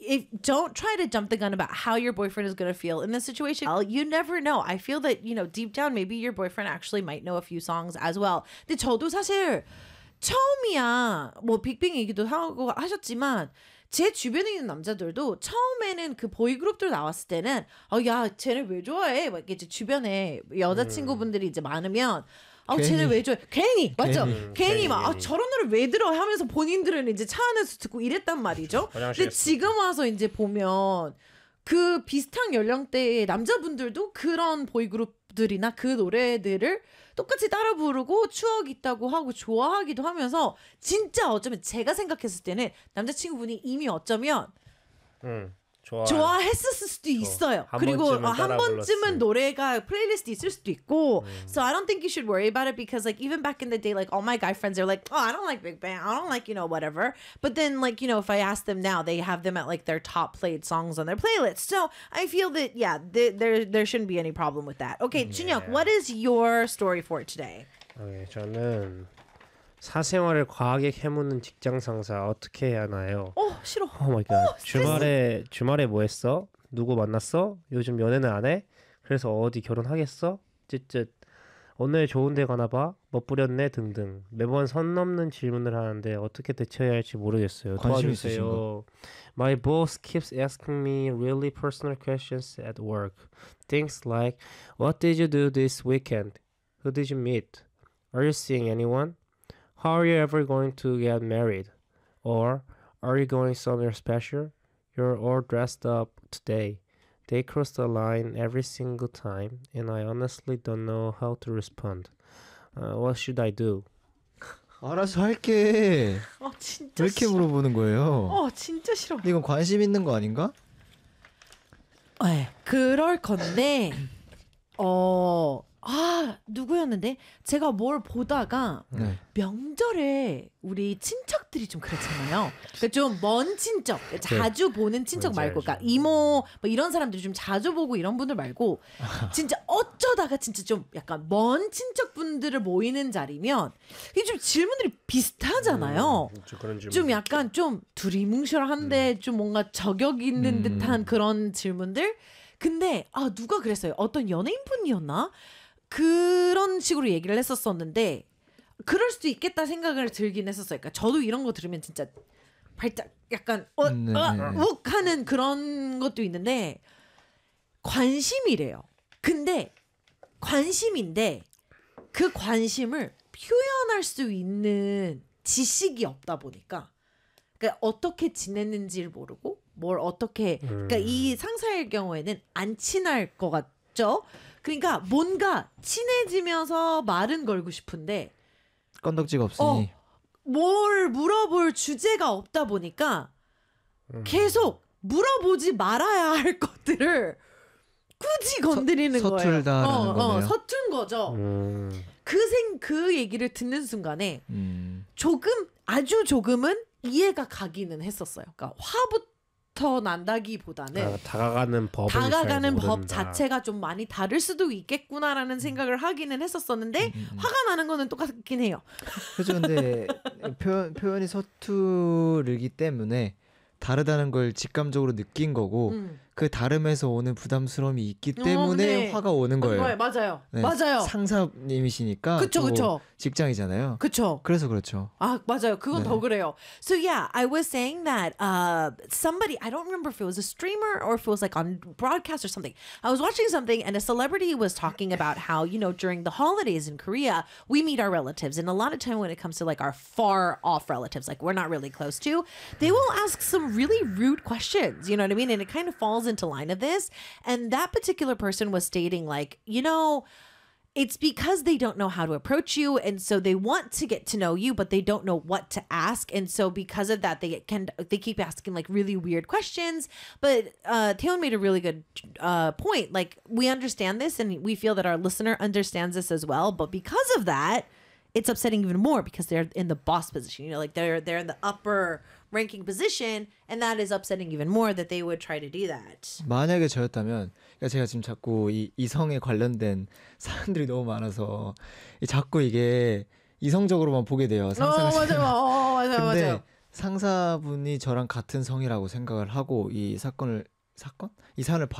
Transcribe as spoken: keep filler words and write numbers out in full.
if don't try to jump the gun about how your boyfriend is going to feel in this situation. You never know. I feel that, you know, deep down maybe your boyfriend actually might know a few songs as well. 근데 저도 사실 처음이야 뭐 빅뱅 얘기도 하고 하셨지만 제 주변에 있는 남자들도 처음에는 그 보이그룹들 나왔을 때는 어, 야 쟤네 왜 좋아해? 막 이제 주변에 여자친구분들이 이제 많으면 아, 쟤네 왜 좋아해? 괜히 맞죠? 괜히, 괜히 막 아, 저런 노래 왜 들어? 하면서 본인들은 이제 차 안에서 듣고 이랬단 말이죠. 근데 지금 와서 이제 보면 그 비슷한 연령대의 남자분들도 그런 보이그룹들이나 그 노래들을 똑같이 따라 부르고 추억 있다고 하고 좋아하기도 하면서 진짜 어쩌면 제가 생각했을 때는 남자친구분이 이미 어쩌면 음, 좋아. 좋아했을 수도 있어요. 한 그리고 번쯤은, 어, 한 번쯤은 노래가 플레이리스트 있을 수도 있고 음. So I don't think you should worry about it because like even back in the day like all my guy friends are like oh I don't like Big Bang I don't like you know whatever but then like you know if I ask them now they have them at like their top played songs on their playlist so I feel that yeah th- there there shouldn't be any problem with that. Okay, yeah. 준혁, what is your story for today? Okay, 저는 사생활을 과하게 캐묻는 직장 상사 어떻게 해야 하나요? 어 싫어. 오 마이 갓. 주말에 주말에 뭐 했어? 누구 만났어? 요즘 연애는 안 해? 그래서 어디 결혼하겠어? 쯧쯧. 오늘 좋은 데 가나 봐? 뭐 뿌렸네? 등등. 매번 선 넘는 질문을 하는데 어떻게 대처해야 할지 모르겠어요. 도와주세요. My boss keeps asking me really personal questions at work. Things like What did you do this weekend? Who did you meet? Are you seeing anyone? How are you ever going to get married? Or, are you going somewhere special? You're all dressed up today. They cross the line every single time, and I honestly don't know how to respond. Uh, what should I do? 알아서 할게. 어, 진짜 왜 이렇게 싫어. 물어보는 거예요? 어, 진짜 싫어. 근데 이건 관심 있는 거 아닌가? 네, 그럴 건데, 어, 아, 누구였는데? 제가 뭘 보다가 네. 명절에 우리 친척들이 좀 그렇잖아요. 그러니까 좀 먼 친척, 자주 네. 보는 친척 말고, 그러니까 이모, 뭐 이런 사람들이 좀 자주 보고 이런 분들 말고, 진짜 어쩌다가 진짜 좀 약간 먼 친척분들을 모이는 자리면, 이게 좀 질문들이 비슷하잖아요. 음, 좀 약간 좀 두리뭉실한데 음. 좀 뭔가 저격 있는 음. 듯한 그런 질문들? 근데, 아, 누가 그랬어요? 어떤 연예인분이었나? 그런 식으로 얘기를 했었었는데 그럴 수도 있겠다 생각을 들긴 했었어요. 그러니까 저도 이런 거 들으면 진짜 발작 약간 어, 네, 어, 네. 욱 하는 그런 것도 있는데 관심이래요. 근데 관심인데 그 관심을 표현할 수 있는 지식이 없다 보니까 그러니까 어떻게 지냈는지를 모르고 뭘 어떻게 그러니까 이 상사의 경우에는 안 친할 것 같죠. 그러니까 뭔가 친해지면서 말은 걸고 싶은데 건덕지가 없으니 어, 뭘 물어볼 주제가 없다 보니까 음. 계속 물어보지 말아야 할 것들을 굳이 건드리는 서, 거예요. 서툴다라는 어, 거네요. 어, 서툰 거죠. 음. 그 생, 그 얘기를 듣는 순간에 음. 조금 아주 조금은 이해가 가기는 했었어요. 그러니까 화부터 난다기보다는 아, 다가가는 법을 다가가는 법 자체가 좀 많이 다를 수도 있겠구나라는 생각을 하기는 했었었는데 음, 음. 화가 나는 거는 똑같긴 해요. 그렇죠. 근데 표현, 표현이 서투르기 때문에 다르다는 걸 직감적으로 느낀 거고 음. 그 다름에서 오는 부담스러움이 있기 때문에 어, 네. 화가 오는 거예요. 어, 맞아요. 네. 맞아요. 상사님이시니까 그쵸, 그쵸. 직장이잖아요. 그쵸. 그래서 그렇죠. 아, 맞아요. 그건 네. 더 그래요. So yeah, I was saying that uh, somebody, I don't remember if it was a streamer or if it was like on broadcast or something. I was watching something and a celebrity was talking about how, you know, during the holidays in Korea, we meet our relatives. And a lot of time when it comes to like our far off relatives, like we're not really close to, they will ask some really rude questions, you know what I mean? And it kind of falls into line of this. And that particular person was stating like, you know, it's because they don't know how to approach you. And so they want to get to know you, but they don't know what to ask. And so because of that, they can, they keep asking like really weird questions. But uh, Taeyeon made a really good uh, point. Like we understand this and we feel that our listener understands this as well. But because of that, it's upsetting even more because they're in the boss position, you know, like they're they're in the upper ranking position, and that is upsetting even more that they would try to do that. 만약에 저였다면, 그러니까 제가 지금 자꾸 이 이성에 관련된 사람들이 너무 많아서 자꾸 이게 이성적으로만 보게 돼요. 상상을. 어, 맞아요. 어, 맞아요. 근데 맞아요. 상사분이 저랑 같은 성이라고 생각을 하고 이 사건을 사건? 이 사안을